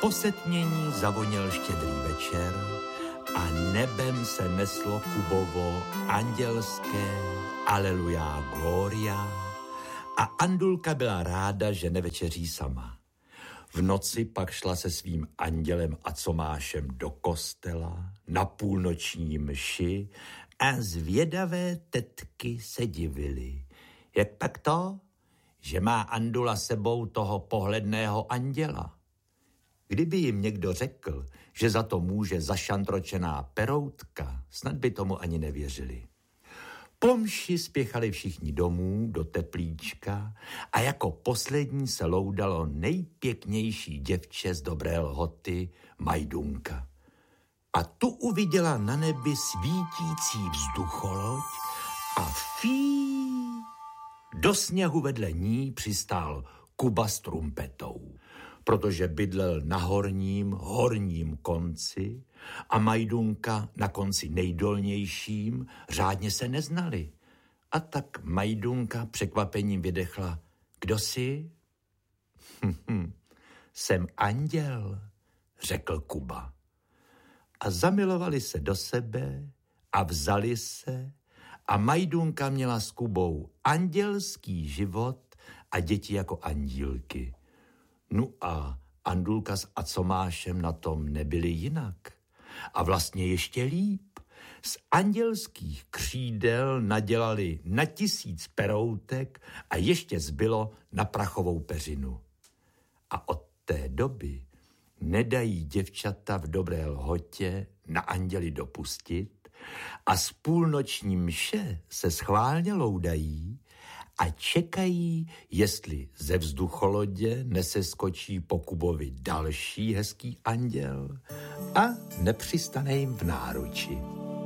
Po setmění zavoněl štědrý večer a nebem se neslo Kubovo andělské Aleluja Gloria a Andulka byla ráda, že nevečeří sama. V noci pak šla se svým andělem Acomášem do kostela na půlnoční mši a zvědavé tetky se divily. Jak pak to, že má Andula sebou toho pohledného anděla? Kdyby jim někdo řekl, že za to může zašantročená peroutka, snad by tomu ani nevěřili. Po mši spěchali všichni domů do teplíčka a jako poslední se loudalo nejpěknější děvče z Dobré Lhoty, Majdunka. A tu uviděla na nebi svítící vzducholoď a fí, do sněhu vedle ní přistál Kuba s trumpetou, protože bydlel na horním konci a Majdunka na konci nejdolnějším, řádně se neznali. A tak Majdunka překvapením vydechla: Kdo jsi? Jsem anděl, řekl Kuba. A zamilovali se do sebe a vzali se a Majdunka měla s Kubou andělský život a děti jako andílky. No a Andulka s Acomášem na tom nebyli jinak. A vlastně ještě líp. Z andělských křídel nadělali na 1000 peroutek a ještě zbylo na prachovou peřinu. A od té doby nedají děvčata v Dobré Lhotě na anděli dopustit a z půlnoční mše se schválně loudají a čekají, jestli ze vzducholodě neseskočí po Kubovi další hezký anděl a nepřistane jim v náruči.